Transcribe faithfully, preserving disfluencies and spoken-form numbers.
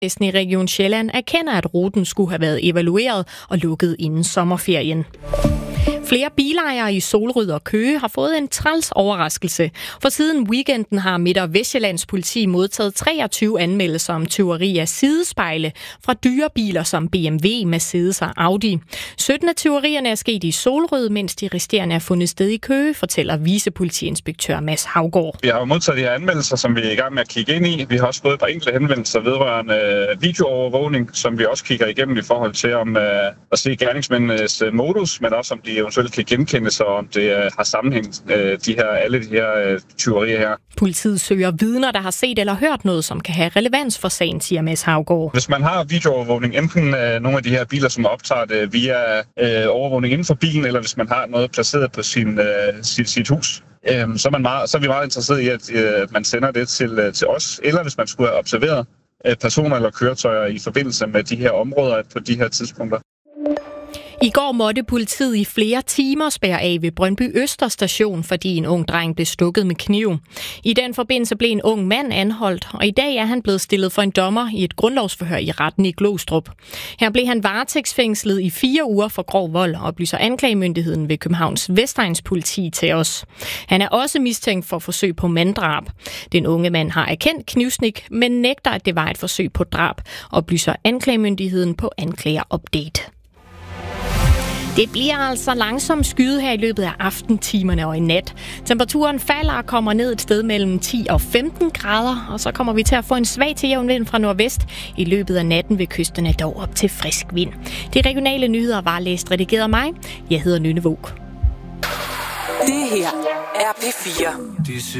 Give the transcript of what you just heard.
i Region Sjælland erkender, at ruten skulle have været evalueret og lukket inden sommerferien. Flere bilejere i Solrød og Køge har fået en træls overraskelse. For siden weekenden har Midt- og Vestsjællands politi modtaget treogtyve anmeldelser om tyveri af sidespejle fra dyre biler som B M W, Mercedes og Audi. sytten af tyverierne er sket i Solrød, mens de resterende er fundet sted i Køge, fortæller vicepolitiinspektør Mads Havgård. Vi har jo modtaget de her anmeldelser, som vi er i gang med at kigge ind i. Vi har også fået et par enkelte henvendelser vedrørende videoovervågning, som vi også kigger igennem i forhold til om uh, at se gerningsmændenes uh, modus, men også om de eventuelt kan genkendes, og om det uh, har sammenhæng uh, de her, alle de her uh, tyverier her. Politiet søger vidner, der har set eller hørt noget, som kan have relevans for sagen, siger Mads Havgård. Hvis man har videoovervågning, enten uh, nogle af de her biler, som optager det via uh, overvågning inden for bilen, eller hvis man har noget placeret på sin, uh, sit, sit hus, um, så, er man meget, så er vi meget interesseret i, at uh, man sender det til, uh, til os, eller hvis man skulle have observeret uh, personer eller køretøjer i forbindelse med de her områder på de her tidspunkter. I går måtte politiet i flere timer spærre af ved Brøndby Øster station, fordi en ung dreng blev stukket med kniv. I den forbindelse blev en ung mand anholdt, og i dag er han blevet stillet for en dommer i et grundlovsforhør i retten i Glostrup. Her blev han varetægtsfængslet i fire uger for grov vold, oplyser anklagemyndigheden ved Københavns Vestegns politi til os. Han er også mistænkt for forsøg på manddrab. Den unge mand har erkendt knivstik, men nægter, at det var et forsøg på drab, oplyser anklagemyndigheden på Anklager Update. Det bliver altså langsomt skyet her i løbet af aftentimerne og i nat. Temperaturen falder og kommer ned et sted mellem ti og femten grader, og så kommer vi til at få en svag til jævn vind fra nordvest. I løbet af natten ved kysterne dog op til frisk vind. De regionale nyheder var læst redigeret af mig. Jeg hedder Nynne Våg. Det her er P fire.